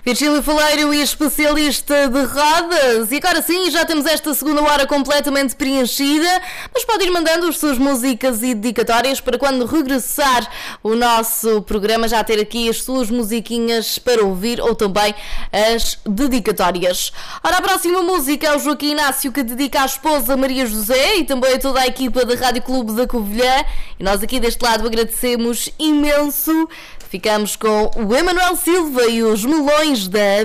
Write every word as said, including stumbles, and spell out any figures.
Virgílio Faleiro e especialista de rodas. E agora sim, já temos esta segunda hora completamente preenchida, mas pode ir mandando as suas músicas e dedicatórias para quando regressar o nosso programa já ter aqui as suas musiquinhas para ouvir ou também as dedicatórias. Ora, a próxima música é o Joaquim Inácio, que dedica à esposa Maria José e também a toda a equipa da Rádio Clube da Covilhã. E nós aqui deste lado agradecemos imenso. Ficamos com o Emanuel Silva e os Melões da